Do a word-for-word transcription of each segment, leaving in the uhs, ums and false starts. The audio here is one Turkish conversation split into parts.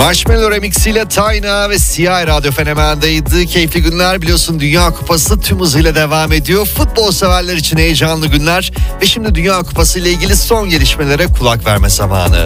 Marshmello Remix'iyle Tayna ve C I Radyo Fenomen'deydi. Keyifli günler, biliyorsun Dünya Kupası tüm hızıyla devam ediyor. Futbol severler için heyecanlı günler. Ve şimdi Dünya Kupası ile ilgili son gelişmelere kulak verme zamanı.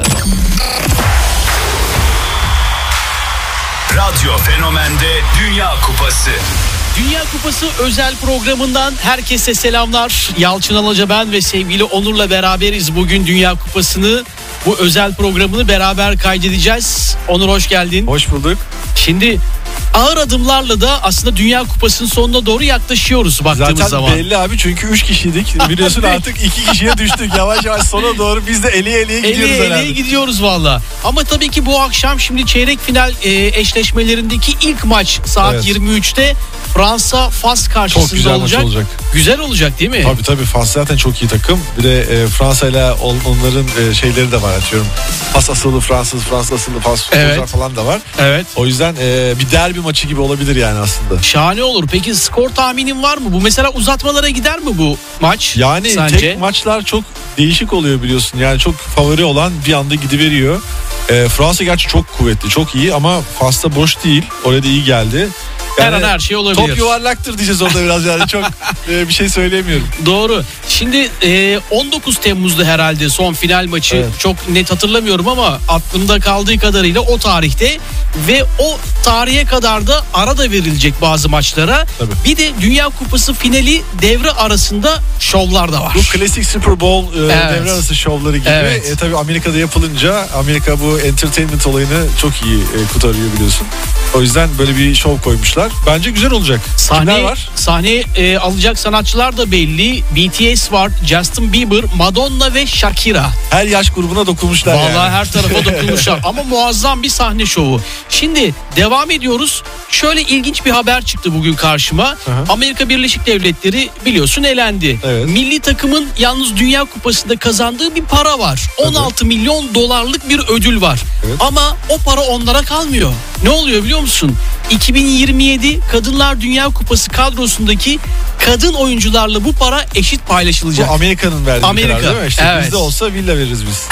Radyo Fenomen'de Dünya Kupası. Dünya Kupası özel programından herkese selamlar. Yalçın Alaca ben ve sevgili Onur'la beraberiz. Bugün Dünya Kupası'nı, bu özel programını beraber kaydedeceğiz. Onur hoş geldin. Hoş bulduk. Şimdi ağır adımlarla da aslında Dünya Kupası'nın sonuna doğru yaklaşıyoruz baktığımız Zaten zaman. Zaten belli abi, çünkü üç kişiydik. Biliyorsun artık iki kişiye düştük. Yavaş yavaş sona doğru biz de eliye eliye gidiyoruz eliye, herhalde. Eliye gidiyoruz valla. Ama tabii ki bu akşam şimdi çeyrek final e, eşleşmelerindeki ilk maç saat evet. yirmi üçte Fransa Fas karşısında çok güzel olacak. Maç olacak. Güzel olacak değil mi? Tabii tabii, Fas zaten çok iyi takım. Bir de e, Fransa ile onların e, şeyleri de var, atıyorum. Fas asıllı Fransız, Fransız asıllı Fas evet. falan da var. Evet. O yüzden e, bir derbi maçı gibi olabilir yani aslında. Şahane olur. Peki skor tahminin var mı? Bu mesela uzatmalara gider mi bu maç? Yani sence? Tek maçlar çok değişik oluyor biliyorsun. Yani çok favori olan bir anda gidiveriyor. E, Fransa gerçi çok kuvvetli, çok iyi ama Fas'ta boş değil. Oraya da iyi geldi. Yani her an her şey olabilir. Top yuvarlaktır diyeceğiz orada biraz, yani çok e, bir şey söyleyemiyorum. Doğru. Şimdi e, on dokuz Temmuz'da herhalde son final maçı, evet. Çok net hatırlamıyorum ama aklımda kaldığı kadarıyla o tarihte ve o tarihe kadar da ara da verilecek bazı maçlara. Tabii. Bir de Dünya Kupası finali devre arasında şovlar da var. Bu klasik Super Bowl e, evet. devre arası şovları gibi. Evet. E, tabii Amerika'da yapılınca, Amerika bu entertainment olayını çok iyi e, kurtarıyor biliyorsun. O yüzden böyle bir şov koymuşlar. Bence güzel olacak. Sahne, Kimler var? Sahne e, alacak sanatçılar da belli. B T S var, Justin Bieber, Madonna ve Shakira. Her yaş grubuna dokunmuşlar. Vallahi yani. her tarafa dokunmuşlar. Ama muazzam bir sahne şovu. Şimdi devam ediyoruz. Şöyle ilginç bir haber çıktı bugün karşıma. Aha. Amerika Birleşik Devletleri biliyorsun elendi. Evet. Milli takımın yalnız Dünya Kupası'nda kazandığı bir para var. on altı evet. milyon dolarlık bir ödül var. Evet. Ama o para onlara kalmıyor. Ne oluyor biliyor musun? iki bin yirmi yedi Kadınlar Dünya Kupası kadrosundaki kadın oyuncularla bu para eşit paylaşılacak. Bu Amerika'nın verdiği Amerika. karar değil mi? İşte evet. Bizde olsa villa veririz biz.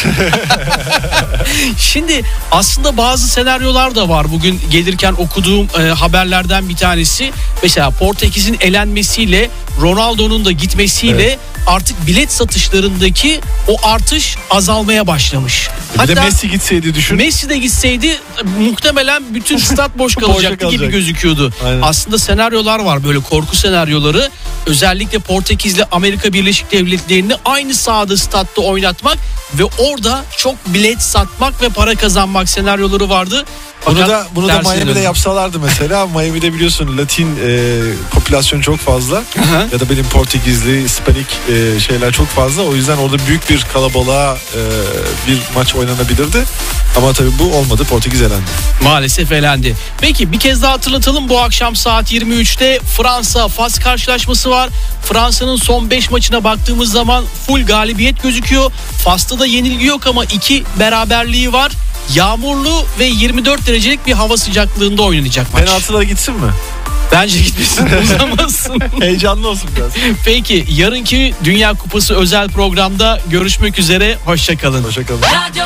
Şimdi aslında bazı senaryolar da var. Bugün gelirken okuduğum e, haberlerden bir tanesi. Mesela Portekiz'in elenmesiyle, Ronaldo'nun da gitmesiyle evet. artık bilet satışlarındaki o artış azalmaya başlamış. Bir Hatta de Messi gitseydi düşün. Messi de gitseydi muhtemelen bütün stat boş kalacaktı gibi gözüküyordu. Aynen. Aslında senaryolar var, böyle korku senaryoları. Özellikle Portekiz'le Amerika Birleşik Devletleri'ni aynı sahada, statta oynatmak ve orada çok bilet satmak ve para kazanmak senaryoları vardı. Bunu Fakat da bunu da Miami'de döndüm. Yapsalardı mesela. Miami'de biliyorsun Latin e, popülasyon çok fazla. Aha. Ya da benim Portekizli, Hispanik e, şeyler çok fazla. O yüzden orada büyük bir kalabalığa e, bir maç oynanabilirdi. Ama tabii bu olmadı. Portekiz elendi. Maalesef elendi. Peki bir kez daha hatırlatalım. Bu akşam saat yirmi üçte Fransa Fas karşılaşması var. Fransa'nın son beş maçına baktığımız zaman full galibiyet gözüküyor. Fas'ta da yenilgi yok ama iki beraberliği var. Yağmurlu ve yirmi dört derecelik bir hava sıcaklığında oynanacak maç. Penaltılara gitsin mi? Bence gitmesin, uzamasın. Heyecanlı olsun biraz. Peki yarınki Dünya Kupası özel programda görüşmek üzere. Hoşça kalın. Hoşça kalın.